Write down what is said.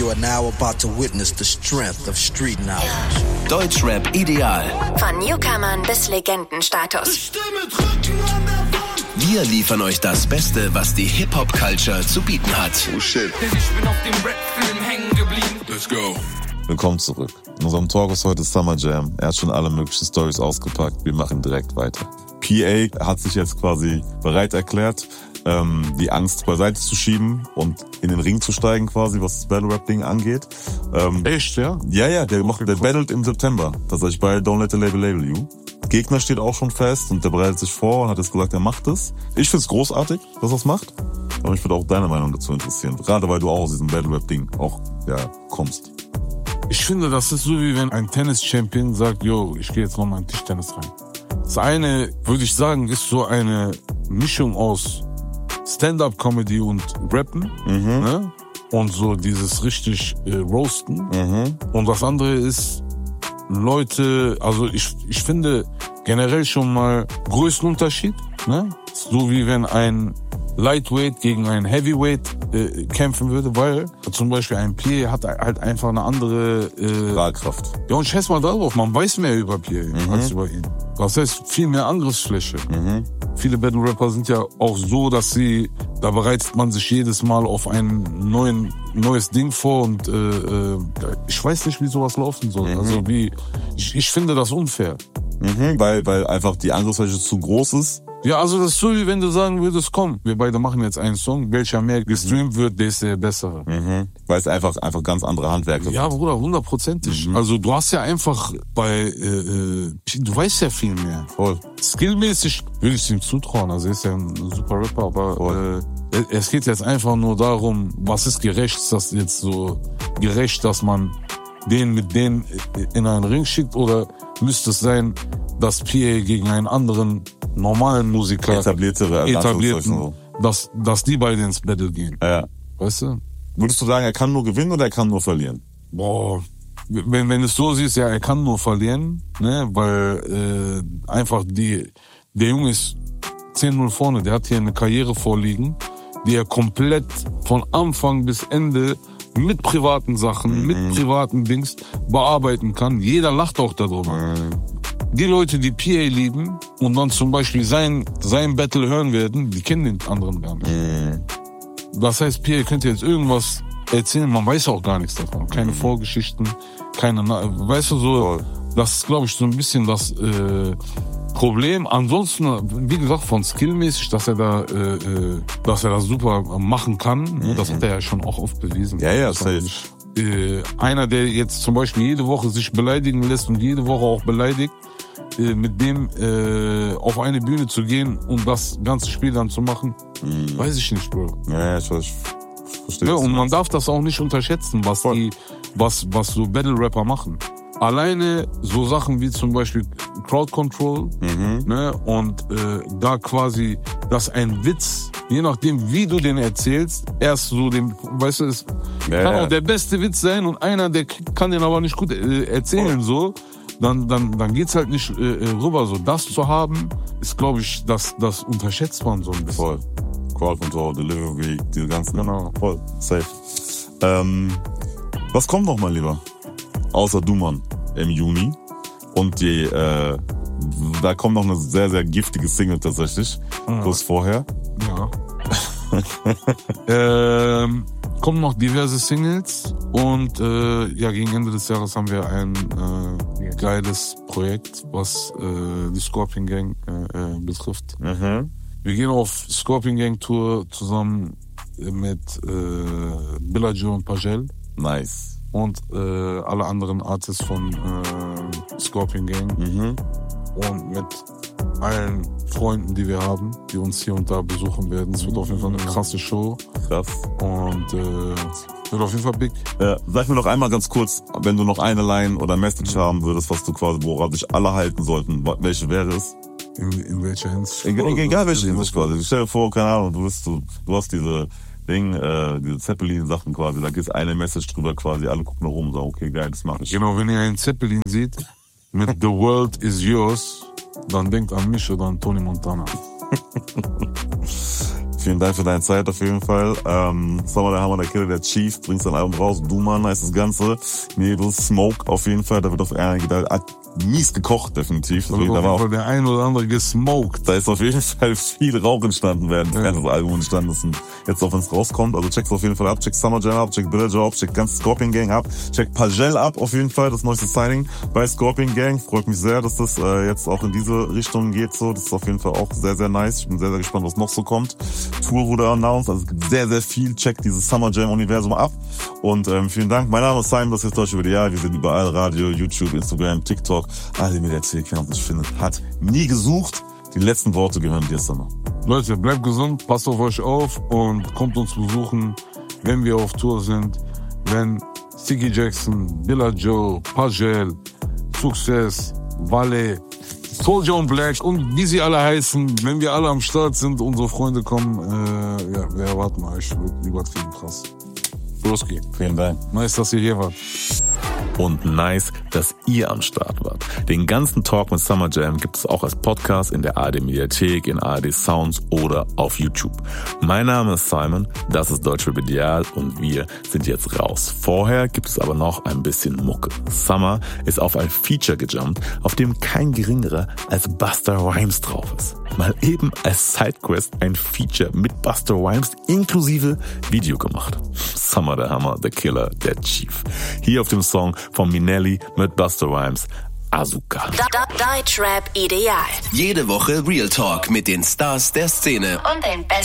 You are now about to witness the strength of street knowledge. Deutschrap ideal. Von Newcomern bis Legendenstatus. Wir liefern euch das Beste, was die Hip-Hop-Culture zu bieten hat. Oh shit. Ich bin auf dem Rap-Film hängen geblieben. Let's go. Willkommen zurück. In unserem Talk ist heute Summer Jam. Er hat schon alle möglichen Stories ausgepackt. Wir machen direkt weiter. PA hat sich jetzt quasi bereit erklärt, die Angst beiseite zu schieben und in den Ring zu steigen quasi, was das Battle-Rap-Ding angeht. Echt, ja? Ja, der battlet im September. Tatsächlich bei Don't Let the Label You. Gegner steht auch schon fest und der bereitet sich vor und hat jetzt gesagt, er macht es. Ich find's großartig, dass er es macht. Aber mich würde auch deine Meinung dazu interessieren. Gerade weil du auch aus diesem Battle-Rap-Ding auch kommst. Ich finde, das ist so, wie wenn ein Tennis-Champion sagt, yo, ich gehe jetzt nochmal in Tischtennis rein. Das eine, würde ich sagen, ist so eine Mischung aus Stand-Up-Comedy und Rappen, ne? Und so dieses richtig Roasten. Und das andere ist Leute, also ich finde generell schon mal Größenunterschied, ne? So wie wenn ein Lightweight gegen ein Heavyweight kämpfen würde, weil zum Beispiel ein PA hat halt einfach eine andere Strahlkraft. Ja, und scheiß mal darauf, man weiß mehr über PA als über ihn. Das heißt, viel mehr Angriffsfläche. Viele Battle-Rapper sind ja auch so, dass da bereitet man sich jedes Mal auf ein neues Ding vor und ich weiß nicht, wie sowas laufen soll. Also ich finde das unfair. Weil einfach die Angriffsfläche zu groß ist. Ja, also das ist so, wie wenn du sagen würdest, komm, wir beide machen jetzt einen Song, welcher mehr gestreamt wird, der ist der bessere. Weil es einfach ganz andere Handwerke sind. Ja, Bruder, 100%. Also du hast ja einfach du weißt ja viel mehr. Voll. Skillmäßig würde ich es ihm zutrauen, also er ist ja ein super Rapper, aber es geht jetzt einfach nur darum, was ist gerecht, ist das jetzt so gerecht, dass man den mit denen in einen Ring schickt, oder müsste es sein, dass PA gegen einen anderen normalen Musiker etablierten, dass die beide ins Battle gehen. Ja. Weißt du? Würdest du sagen, er kann nur gewinnen oder er kann nur verlieren? Boah, wenn du es so siehst, ja, er kann nur verlieren, ne, weil einfach der Junge ist 10-0 vorne, der hat hier eine Karriere vorliegen, die er komplett von Anfang bis Ende mit privaten Sachen, mit privaten Dings bearbeiten kann. Jeder lacht auch darüber. Die Leute, die PA lieben und dann zum Beispiel sein Battle hören werden, die kennen den anderen gar nicht. Das heißt, PA könnte jetzt irgendwas erzählen, man weiß auch gar nichts davon. Keine Vorgeschichten, weißt du so, das ist, glaube ich, so ein bisschen das Problem. Ansonsten, wie gesagt, von skillmäßig, dass er das super machen kann, das hat er ja schon auch oft bewiesen. Ja, safe. Einer, der jetzt zum Beispiel jede Woche sich beleidigen lässt und jede Woche auch beleidigt, mit dem auf eine Bühne zu gehen und das ganze Spiel dann zu machen, weiß ich nicht, Bro. Ja, ich verstehe. Ja, und man darf das auch nicht unterschätzen, was so Battle-Rapper machen. Alleine so Sachen wie zum Beispiel Crowd Control, ne, und da quasi, dass ein Witz, je nachdem wie du den erzählst, erst so weißt du, es kann auch der beste Witz sein und einer, der kann den aber nicht gut erzählen, so, dann geht's halt nicht rüber, so. Das zu haben, ist, glaube ich, das unterschätzt man so ein bisschen. Voll. Crowd Control, Delivery, diese ganzen. Genau. Voll. Safe. Was kommt noch, mein Lieber? Außer Duman im Juni. Und da kommt noch eine sehr, sehr giftige Single tatsächlich. Kurz vorher. Ja. Kommen noch diverse Singles und gegen Ende des Jahres haben wir ein geiles Projekt, was die Scorpion Gang betrifft. Wir gehen auf Scorpion Gang Tour zusammen mit Billaggio und Pagel. Nice. Und alle anderen Artists von Scorpion Gang. Und mit allen Freunden, die wir haben, die uns hier und da besuchen werden. Es wird auf jeden Fall eine krasse Show. Krass. Und wird auf jeden Fall big. Sag mir noch einmal ganz kurz, wenn du noch eine Line oder Message haben würdest, was du quasi, woran sich alle halten sollten, welche wäre es? In welcher Hinsicht? Egal welche Hinsicht quasi. Stell dir vor, keine Ahnung, du hast diese diese Zeppelin-Sachen quasi, da gibt es eine Message drüber quasi, alle gucken nach oben und sagen, okay, geil, das mache ich. Genau, wenn ihr einen Zeppelin seht, mit The World is Yours, dann denkt an mich oder an Tony Montana. Vielen Dank für deine Zeit auf jeden Fall. Summer der Hammer, der Killer, der Chief, bringt sein Album raus. Duman heißt das Ganze. Nebel, Smoke auf jeden Fall. Da wird auf einige, da mies gekocht, definitiv. Da war auch der ein oder andere gesmoked. Da ist auf jeden Fall viel Rauch entstanden, während das Album entstanden ist. Und jetzt auch, wenn es rauskommt, also check's auf jeden Fall ab. Check Summer Jam ab, check Villager ab, check ganz Scorpion Gang ab. Check Pagel ab, auf jeden Fall, das neueste Signing bei Scorpion Gang. Freut mich sehr, dass das jetzt auch in diese Richtung geht. So, das ist auf jeden Fall auch sehr, sehr nice. Ich bin sehr, sehr gespannt, was noch so kommt. Tour wurde announced, also es gibt sehr, sehr viel. Check dieses Summer Jam Universum ab. Und vielen Dank. Mein Name ist Simon, das ist Deutsche WDR. Wir sind überall, Radio, YouTube, Instagram, TikTok. Alle Mediathek, wer uns findet, hat nie gesucht. Die letzten Worte gehören dir, Summer. Leute, bleibt gesund, passt auf euch auf und kommt uns besuchen, wenn wir auf Tour sind. Wenn Sticky Jackson, Billa Joe, Pagel, Success, Valle, Soulja und Black und wie sie alle heißen, wenn wir alle am Start sind, unsere Freunde kommen, wir erwarten euch. Wird übertrieben krass. Broski. Vielen Dank. Nice, dass ihr hier wart. Und nice, dass ihr am Start wart. Den ganzen Talk mit Summer Jam gibt es auch als Podcast in der ARD Mediathek, in ARD Sounds oder auf YouTube. Mein Name ist Simon, das ist Deutsche WDR und wir sind jetzt raus. Vorher gibt es aber noch ein bisschen Mucke. Summer ist auf ein Feature gejumpt, auf dem kein geringerer als Busta Rhymes drauf ist. Mal eben als Sidequest ein Feature mit Busta Rhymes inklusive Video gemacht. Summer der Hammer, der Killer, der Chief. Hier auf dem Song von Minelli mit Busta Rhymes, Azuka. Deutschrap ideal. Jede Woche Real Talk mit den Stars der Szene. Und den besten